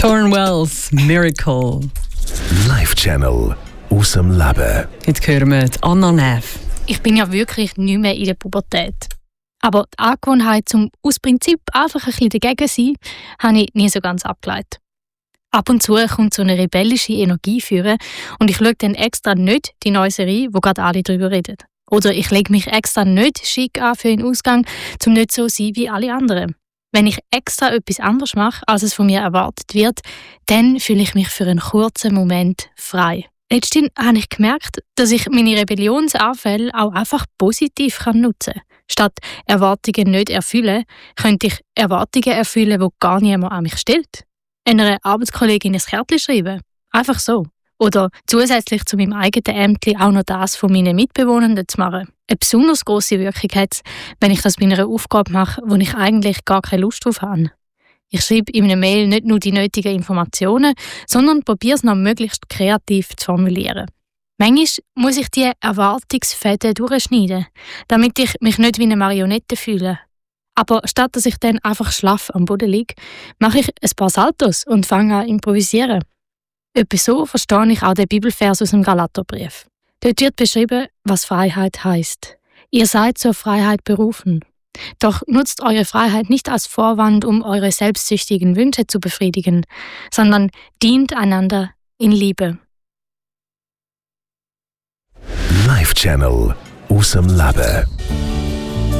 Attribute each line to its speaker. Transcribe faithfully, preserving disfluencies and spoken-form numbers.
Speaker 1: Torn Wells, Miracle.
Speaker 2: Life Channel aus dem Leben.
Speaker 1: Jetzt hören wir die Anna Neff.
Speaker 3: Ich bin ja wirklich nicht mehr in der Pubertät. Aber die Angewohnheit, um aus Prinzip einfach ein bisschen dagegen zu sein, habe ich nie so ganz abgeleitet. Ab und zu kommt so eine rebellische Energie führen und ich schaue dann extra nicht die neue Serie, wo gerade alle darüber reden. Oder ich lege mich extra nicht schick an für den Ausgang, um nicht so zu sein wie alle anderen. Wenn ich extra etwas anderes mache, als es von mir erwartet wird, dann fühle ich mich für einen kurzen Moment frei. Letztens habe ich gemerkt, dass ich meine Rebellionsanfälle auch einfach positiv nutzen kann. Statt Erwartungen nicht erfüllen, könnte ich Erwartungen erfüllen, die gar niemand an mich stellt. Einer Arbeitskollegin ein Kärtchen schreiben. Einfach so. Oder zusätzlich zu meinem eigenen Ämtli auch noch das von meinen Mitbewohnern zu machen. Eine besonders grosse Wirkung hat es, wenn ich das bei einer Aufgabe mache, wo ich eigentlich gar keine Lust drauf habe. Ich schreibe in einer Mail nicht nur die nötigen Informationen, sondern probiere es noch möglichst kreativ zu formulieren. Manchmal muss ich die Erwartungsfäden durchschneiden, damit ich mich nicht wie eine Marionette fühle. Aber statt dass ich dann einfach schlaff am Boden liege, mache ich ein paar Saltos und fange an zu improvisieren. Etwa so verstehe ich auch den Bibelvers aus dem Galaterbrief. Dort wird beschrieben, was Freiheit heisst. Ihr seid zur Freiheit berufen. Doch nutzt eure Freiheit nicht als Vorwand, um eure selbstsüchtigen Wünsche zu befriedigen, sondern dient einander in Liebe.
Speaker 2: Life Channel aus dem Leben.